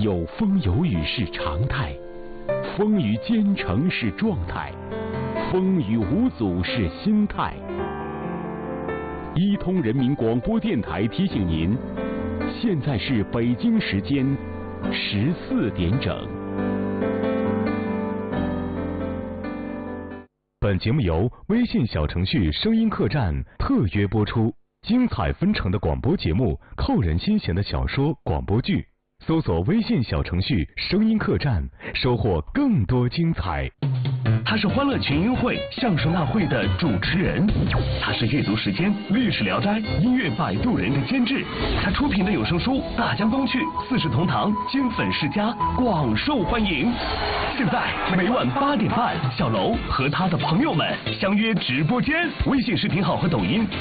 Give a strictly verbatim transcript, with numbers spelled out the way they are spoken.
有风有雨是常态，风雨兼程是状态，风雨无阻是心态。一通人民广播电台提醒您，现在是北京时间十四点整。本节目由微信小程序声音客栈特约播出，精彩纷呈的广播节目，扣人心弦的小说、广播剧。搜索微信小程序声音客栈，收获更多精彩。 他是欢乐群英会相声大会的主持人，他是阅读时间、历史聊斋、音乐摆渡人的监制，他出品的有声书《大江东去》《四世同堂》经粉世家，广受欢迎。现在每晚八点半，小楼和他的朋友们相约直播间，微信视频号和抖音